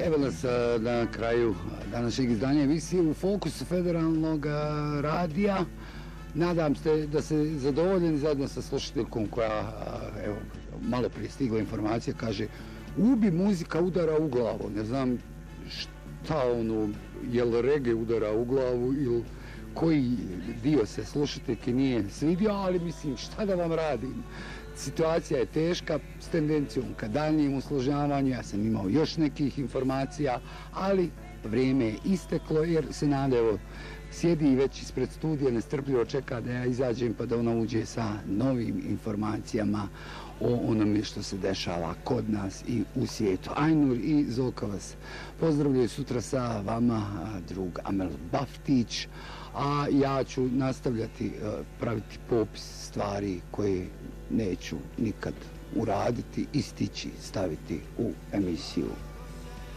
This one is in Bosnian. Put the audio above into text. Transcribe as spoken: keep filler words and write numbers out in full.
Evo nas na kraju današnjeg izdanja emisije u fokusu Federalnog radija. Nadam se da se zadovoljeni zajedno sa slušateljkom koja, evo, malo prije stigla informacija, kaže ubi muzika udara u glavu. Ne znam šta ono, je li reggae udara u glavu ili koji dio se slušateljke nije svidio, ali mislim šta da vam radim. Situacija je teška s tendencijom ka daljnjem usložnjavanju. Ja sam imao još nekih informacija, ali vrijeme je isteklo jer se nada, evo, sjedi već ispred studija, nestrpljivo čeka da ja izađem pa da ona uđe sa novim informacijama o onome što se dešava kod nas i u svijetu. Ajnur i Zoka vas pozdravljaju sutra sa vama, drug Amel Baftić, a ja ću nastavljati praviti popis stvari koje neću nikad uraditi i stići staviti u emisiju.